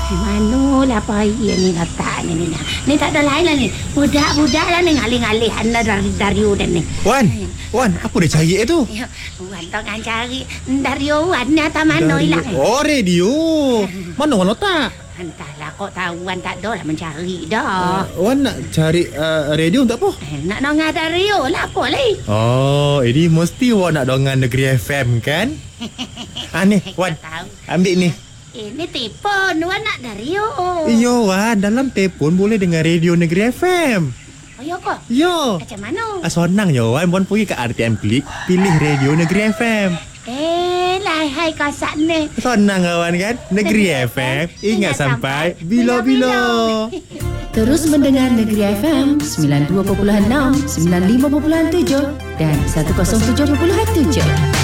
Manolah payah ni letaknya ni. Ni tak ada lain lah ni. Budak-budak lah ni ngalih-ngalih anda dari Wan ni. Wan, apa dia cari tu? Wan tak kan cari dari Wan ni atau mana hilang. Oh, radio. Mana Wan letak? Entahlah, kok tahu Wan tak ada lah mencari dah. Wan nak cari radio untuk apa? Nak dengar radio lah apa lagi. Oh, ini mesti Wan nak dengar Negeri FM kan? Ni, Wan. Ambil ni. Ini telefon Wan nak radio. Iya, Wan. Dalam telefon boleh dengar radio Negeri FM. Oh, ya ke? Ya. Macam mana? Senang je, Wan. Wan pergi ke RTM Klik, pilih radio Negeri FM. Hai kasak ni. Senang kawan kan? Negeri FM, ingat sampai bila-bila. Terus mendengar Negeri FM 92.6, 95.7 dan 107.7.